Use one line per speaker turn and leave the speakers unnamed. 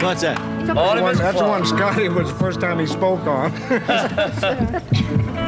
What's that?
That's the one Scotty was the first time he spoke on.